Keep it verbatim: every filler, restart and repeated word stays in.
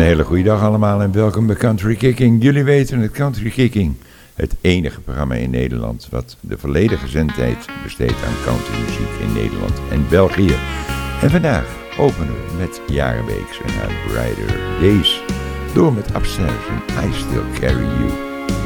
hele goede dag allemaal en welkom bij Country Kicking. Jullie weten het Country Kicking, het enige programma in Nederland wat de volledige zendtijd besteedt aan countrymuziek in Nederland en België. En vandaag openen we met Jarenbeeks en haar Brighter Days door met Upstairs en I Still Carry You.